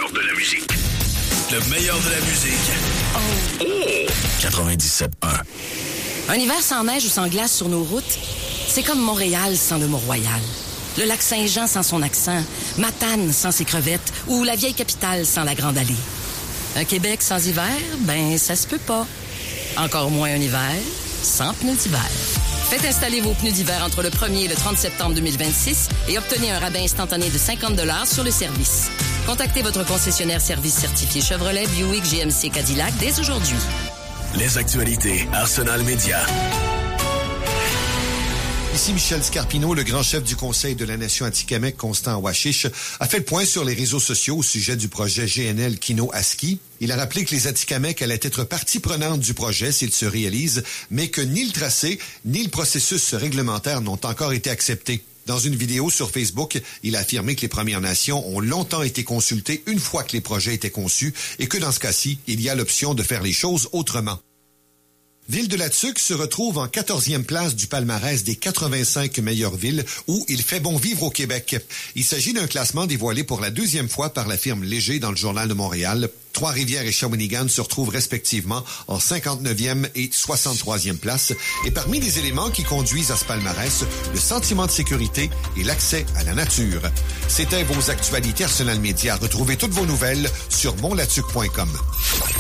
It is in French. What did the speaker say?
meilleur de la musique. Le meilleur de la musique. 97.1. Un hiver sans neige ou sans glace sur nos routes, c'est comme Montréal sans le Mont-Royal. Le lac Saint-Jean sans son accent, Matane sans ses crevettes ou la vieille capitale sans la Grande Allée. Un Québec sans hiver, ben ça se peut pas. Encore moins un hiver sans pneus d'hiver. Faites installer vos pneus d'hiver entre le 1er et le 30 septembre 2026 et obtenez un rabais instantané de 50 $ sur le service. Contactez votre concessionnaire service certifié Chevrolet, Buick, GMC, Cadillac dès aujourd'hui. Les actualités Arsenal Média. Ici Michel Scarpino, le grand chef du Conseil de la Nation Atikamekw, Constant Washish, a fait le point sur les réseaux sociaux au sujet du projet GNL Kino-Aski. Il a rappelé que les Atikamekw allaient être partie prenante du projet s'il se réalise, mais que ni le tracé, ni le processus réglementaire n'ont encore été acceptés. Dans une vidéo sur Facebook, il a affirmé que les Premières Nations ont longtemps été consultées une fois que les projets étaient conçus et que dans ce cas-ci, il y a l'option de faire les choses autrement. Ville-de-la-Tuque se retrouve en 14e place du palmarès des 85 meilleures villes où il fait bon vivre au Québec. Il s'agit d'un classement dévoilé pour la 2e fois par la firme Léger dans le Journal de Montréal. Trois-Rivières et Shawinigan se retrouvent respectivement en 59e et 63e place. Et parmi les éléments qui conduisent à ce palmarès, le sentiment de sécurité et l'accès à la nature. C'était vos actualités Arsenal Média. Retrouvez toutes vos nouvelles sur monlatuque.com.